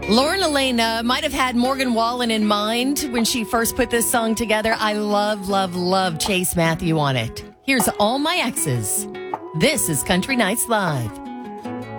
Lauren Elena might have had Morgan Wallen in mind when she first put this song together. I love Chase Matthew on it. Here's All My Exes. This is Country Nights Live.